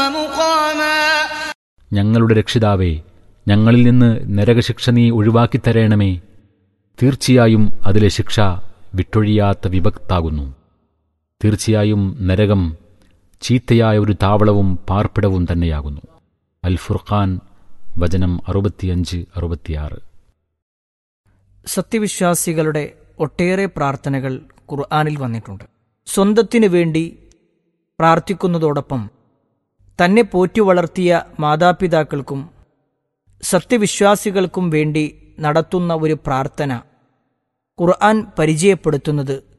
ومقاما. ഞങ്ങളുടെ രക്ഷിതാവേ, ഞങ്ങളിൽ നിന്ന് നരകശിക്ഷ നീ ഒഴിവാക്കിത്തരേണമേ. തീർച്ചയായും അതിലെ ശിക്ഷ വിട്ടൊഴിയാത്ത വിഭക്താകുന്നു. തീർച്ചയായും നരകം ചീത്തയായ ഒരു താവളവും പാർപ്പിടവും തന്നെയാകുന്നു. അൽ ഫുർഖാൻ വചനം 65-66. സത്യവിശ്വാസികളുടെ ഒട്ടേറെ പ്രാർത്ഥനകൾ ഖുർആനിൽ വന്നിട്ടുണ്ട്. സ്വന്തത്തിനു വേണ്ടി പ്രാർത്ഥിക്കുന്നതോടൊപ്പം തന്നെ പോറ്റി വളർത്തിയ മാതാപിതാക്കൾക്കും സത്യവിശ്വാസികൾക്കും വേണ്ടി നടത്തുന്ന ഒരു പ്രാർത്ഥന ഖുർആൻ പരിചയപ്പെടുത്തുന്നത്